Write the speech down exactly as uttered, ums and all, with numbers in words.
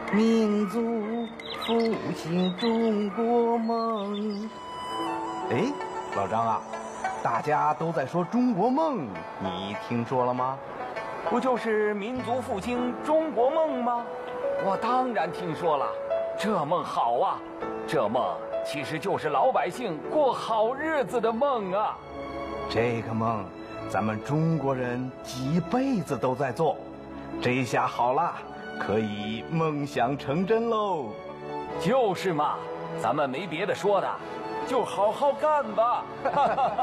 民族复兴中国梦。哎，老张啊，大家都在说中国梦，你听说了吗？ 不就是民族复兴中国梦吗？我当然听说了，这梦好啊！这梦其实就是老百姓过好日子的梦啊！ 这个梦，咱们中国人几辈子都在做，这下好了，可以梦想成真喽！ 就是嘛，咱们没别的说的，就好好干吧！